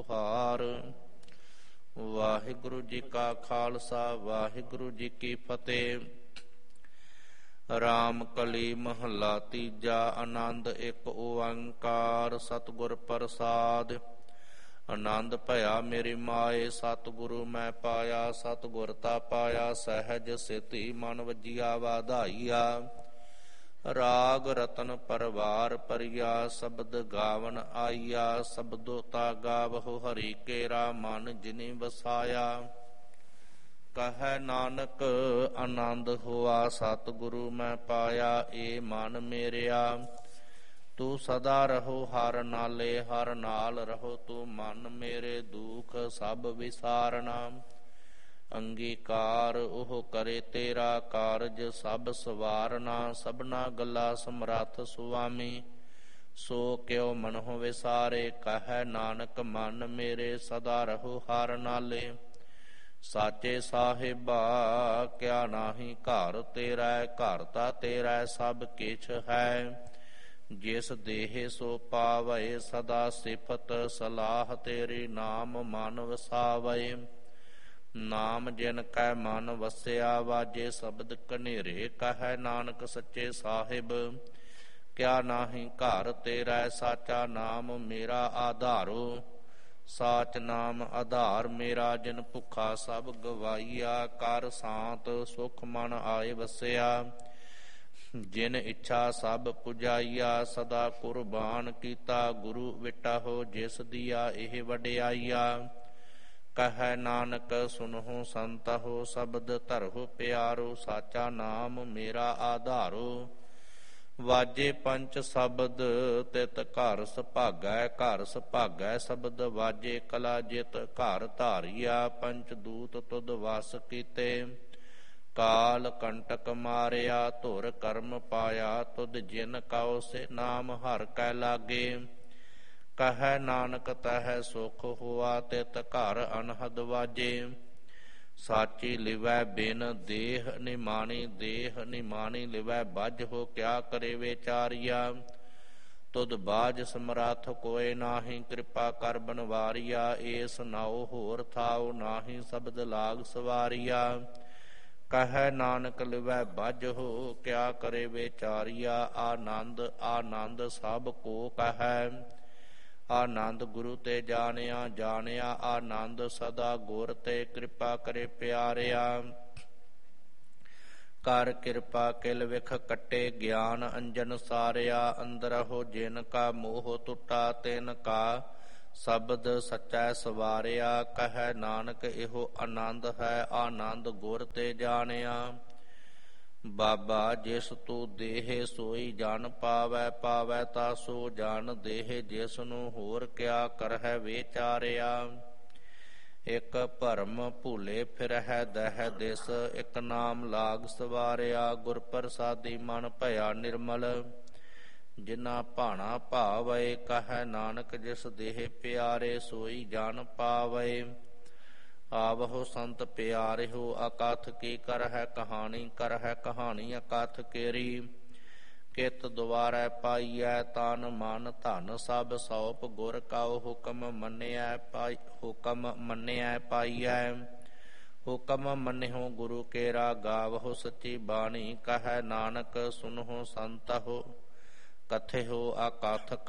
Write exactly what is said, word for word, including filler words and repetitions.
ਹਾਰ। ਵਾਹਿਗੁਰੂ ਜੀ ਕਾ ਖਾਲਸਾ ਵਾਹਿਗੁਰੂ ਜੀ ਕੀ ਫਤਿਹ। ਰਾਮ ਕਲੀ ਮਹੱਲਾ ਤੀਜਾ। ਆਨੰਦ ਇੱਕ ਓੰਕਾਰ ਸਤਿਗੁਰ ਪ੍ਰਸਾਦਿ। ਆਨੰਦ ਭਇਆ ਮੇਰੀ ਮਾਏ ਸਤਿਗੁਰੂ ਮੈਂ ਪਾਇਆ। ਸਤਿਗੁਰ ਤਾ ਪਾਇਆ ਸਹਿਜ ਸਿਧਿ ਮਨ ਵਜੀਆ ਵਾਧਾਈਆ। ਰਾਗ ਰਤਨ ਪਰਵਾਰ ਪਰਿਆ ਸ਼ਬਦ ਗਾਵਨ ਆਈਆ। ਸ਼ਬਦੋ ਤਾ ਗਾਵਹੁ ਹਰਿ ਕੇਰਾ ਮਨ ਜਿਨਿ ਵਸਾਇਆ। ਕਹੈ ਨਾਨਕ ਆਨੰਦ ਹੋਆ ਸਤਿਗੁਰੂ ਮੈਂ ਪਾਇਆ। ਏ ਮਨ ਮੇਰਿਆ ਤੂੰ ਸਦਾ ਰਹੋ ਹਰ ਨਾਲੇ। ਹਰ ਨਾਲ ਰਹੋ ਤੂੰ ਮਨ ਮੇਰੇ ਦੁਖ ਸਭ ਵਿਸਾਰਨਾ। ਅੰਗੀਕਾਰ ਉਹ ਕਰੇ ਤੇਰਾ ਕਾਰਜ ਸਭ ਸਵਾਰਨਾ। ਸਭਨਾ ਗੱਲਾ ਸਮਰੱਥ ਸੁਆਮੀ ਸੋ ਕਿਉ ਮਨਹੁ ਵਿਸਾਰੇ। ਕਹੈ ਨਾਨਕ ਮਨ ਮੇਰੇ ਸਦਾ ਰਹੋ ਹਰ ਨਾਲੇ। ਸਾਚੇ ਸਾਹਿਬਾ ਕਿਆ ਨਾਹੀ ਘਰ ਤੇਰਾ। ਘਰ ਤਾ ਤੇਰਾ ਸਭ ਕਿਛ ਹੈ। ਜਿਸ ਦੇਹ ਸੋ ਪਾਵੈ ਸਦਾ ਸਿਫਤ ਸਲਾਹ ਤੇਰੀ। ਨਾਮ ਮਨ ਵਸਾਵੈ ਨਾਮ ਜਿਨ ਕੈ ਮਨ ਵਸਿਆ। ਵਾਜੇ ਸ਼ਬਦ ਕਨੇਰੇ ਕਹੈ ਨਾਨਕ ਸੱਚੇ ਸਾਹਿਬ ਕਿਆ ਨਾਹੀ ਘਰ ਤੇਰਾ। ਸਾਚਾ ਨਾਮ ਮੇਰਾ ਆਧਾਰੋ। ਸਾਚ ਨਾਮ ਆਧਾਰ ਮੇਰਾ ਜਿਨ ਭੁੱਖਾ ਸਭ ਗਵਾਈਆ। ਕਰ ਸਾਤ ਸੁਖ ਮਨ ਆਏ ਵਸਿਆ ਜਿਨ ਇੱਛਾ ਸਭ ਪੁਜਾਈਆ। ਸਦਾ ਕੁਰਬਾਨ ਕੀਤਾ ਗੁਰੂ ਵਿਟਾਹੋ ਜਿਸ ਦੀਆ ਇਹ ਵਡਿਆਈਆ। ਕਹੈ ਨਾਨਕ ਸੁਨਹੁ ਸੰਤਹੁ ਸ਼ਬਦ ਧਰਹੁ ਪਿਆਰੋ। ਸਾਚਾ ਨਾਮ ਮੇਰਾ ਆਧਾਰੋ। ਵਾਜੇ ਪੰਚ ਸ਼ਬਦ ਤਿਤ ਘਰ ਸੁਭਾਗੈ। ਘਰ ਸੁਭਾਗੈ ਸ਼ਬਦ ਵਾਜੇ ਕਲਾ ਜਿਤ ਘਰ ਧਾਰੀਆ। ਪੰਚ ਦੂਤ ਤੁਧ ਵਸ ਕੀਤੇ ਕਾਲ ਕੰਟਕ ਮਾਰਿਆ। ਧੁਰ ਕਰਮ ਪਾਇਆ ਤੁਧ ਜਿਨ ਕਉ ਸੇ ਨਾਮ ਹਰਿ ਕੈ ਲਾਗੇ। ਕਹੈ ਨਾਨਕ ਤਹਿ ਸੁਖ ਹੋਆ ਤਿਤ ਘਰ ਅਨਹਦ ਵਾਜੇ। ਸਾਚੀ ਲਿਵੈ ਬਿਨ ਦੇਹ ਨਿਮਾਣੀ। ਦੇਹ ਨਿਮਾਣੀ ਲਿਵੈ ਬੱਝ ਹੋ ਕਿਆ ਕਰੇ ਵਿਚਾਰੀਆ। ਤੁਧ ਬਾਝ ਸਮਰੱਥ ਕੋਇ ਨਾਹੀ ਕਿਰਪਾ ਕਰ ਬਨਵਾਰੀਆ। ਏਸ ਨਾਉ ਹੋਰ ਥਾਉ ਨਾਹੀ ਸ਼ਬਦ ਲਾਗ ਸਵਾਰੀਆ। ਕਹੈ ਨਾਨਕ ਲਿਵੈ ਬੱਝ ਹੋ ਕਿਆ ਕਰੇ ਵਿਚਾਰੀਆ। ਆਨੰਦ ਆਨੰਦ ਸਭ ਕੋ ਕਹੈ। ਆਨੰਦ ਗੁਰੂ ਤੇ ਜਾਣਿਆ ਜਾਣਿਆ। ਆਨੰਦ ਸਦਾ ਗੁਰ ਤੇ ਕਿਰਪਾ ਕਰੇ ਪਿਆਰਿਆ। ਕਰ ਕਿਰਪਾ ਕਿਲ ਵਿਖ ਕੱਟੇ ਗਿਆਨ ਅੰਜਨ ਸਾਰਿਆ। ਅੰਦਰਹੁ ਜਿਨ ਕਾ ਮੋਹ ਟੁੱਟਾ ਤਿਨ ਕਾ ਸ਼ਬਦ ਸਚੈ ਸਵਾਰਿਆ। ਕਹੈ ਨਾਨਕ ਇਹੋ ਆਨੰਦ ਹੈ ਆਨੰਦ ਗੁਰ ਤੇ ਜਾਣਿਆ। ਬਾਬਾ ਜਿਸ ਤੂੰ ਦੇਹ ਸੋਈ ਜਨ ਪਾਵੈ। ਪਾਵੈ ਤਾ ਸੋ ਜਨ ਦੇਹ ਜਿਸ ਨੂੰ ਹੋਰ ਕਿਆ ਕਰਹਿ ਵਿਚਾਰਿਆ। ਇਕ ਭਰਮ ਭੂਲੇ ਫਿਰਹਿ ਦਹਿ ਦਿਸ। ਇਕ ਨਾਮ ਲਾਗ ਸਵਾਰਿਆ। ਗੁਰ ਪ੍ਰਸਾਦੀ ਮਨ ਭਇਆ ਨਿਰਮਲ ਜਿਨਾ ਭਾਣਾ ਭਾਵੈ। ਕਹੈ ਨਾਨਕ ਜਿਸ ਦੇਹ ਪਿਆਰੇ ਸੋਈ ਜਨ ਪਾਵੈ। ਆਵਹੁ ਸੰਤ ਪਿਆਰਿਹੁ ਅਕਥ ਕੀ ਕਰਹਿ ਕਹਾਣੀ। ਕਰਹਿ ਕਹਾਣੀ ਅਕਥ ਕੇਰੀ ਕਿਤ ਦੁਆਰੈ ਪਾਈਐ। ਤਨ ਮਨ ਧਨ ਸਭ ਸੌਪ ਗੁਰ ਕਉ ਹੁਕਮ ਮੰਨਿਐ ਪਾਈ। ਹੁਕਮ ਮੰਨਿਐ ਪਾਈਐ। ਹੁਕਮ ਮੰਨਿਹੁ ਗੁਰੂ ਕੇਰਾ ਗਾਵਹੁ ਸੱਚੀ ਬਾਣੀ। ਕਹੈ ਨਾਨਕ ਸੁਨਹੁ ਸੰਤਹੁ ਕਥਿਹੁ ਅਕਥ